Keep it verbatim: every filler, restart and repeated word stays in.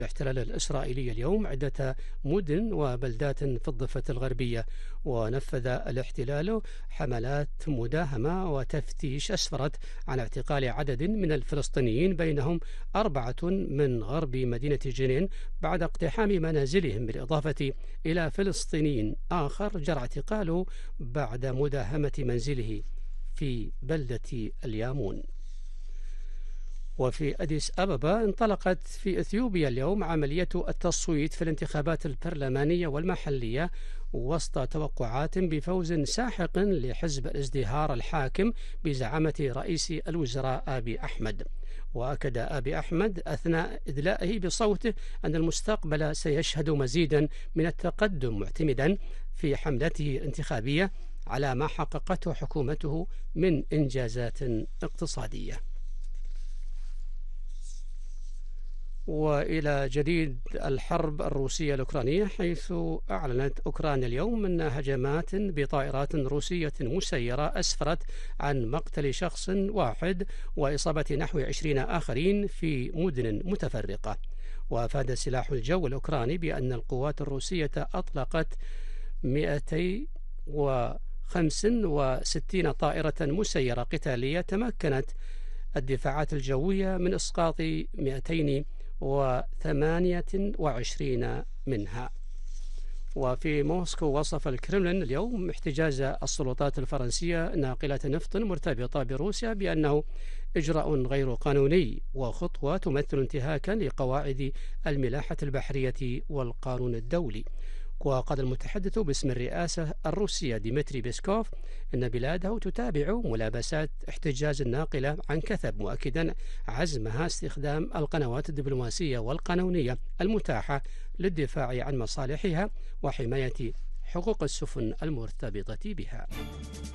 الاحتلال الإسرائيلي اليوم عدة مدن وبلدات في الضفة الغربية، ونفذ الاحتلال حملات مداهمة وتفتيش أسفرت عن اعتقال عدد من الفلسطينيين بينهم أربعة من غرب مدينة جنين بعد اقتحام منازلهم، بالإضافة إلى فلسطيني آخر جرى اعتقاله بعد مداهمة منزله في بلدة اليامون. وفي أديس أبابا انطلقت في إثيوبيا اليوم عملية التصويت في الانتخابات البرلمانية والمحلية وسط توقعات بفوز ساحق لحزب الازدهار الحاكم بزعامة رئيس الوزراء آبي أحمد. وأكد آبي أحمد أثناء إدلائه بصوته أن المستقبل سيشهد مزيدا من التقدم، معتمدا في حملته الانتخابية على ما حققته حكومته من إنجازات اقتصادية. وإلى جديد الحرب الروسية الأوكرانية، حيث أعلنت أوكرانيا اليوم أن هجمات بطائرات روسية مسيرة أسفرت عن مقتل شخص واحد وإصابة نحو عشرين آخرين في مدن متفرقة. وأفاد سلاح الجو الأوكراني بأن القوات الروسية أطلقت مئتين وخمسة وستين طائرة مسيرة قتالية، تمكنت الدفاعات الجوية من إسقاط مئتين وثمانية وعشرين منها. وفي موسكو وصف الكرملين اليوم احتجاز السلطات الفرنسية ناقلة نفط مرتبطة بروسيا بأنه إجراء غير قانوني وخطوة تمثل انتهاكا لقواعد الملاحة البحرية والقانون الدولي. وقال المتحدث باسم الرئاسة الروسية ديمتري بيسكوف أن بلاده تتابع ملابسات احتجاز الناقلة عن كثب، مؤكدا عزمها استخدام القنوات الدبلوماسية والقانونية المتاحة للدفاع عن مصالحها وحماية حقوق السفن المرتبطة بها.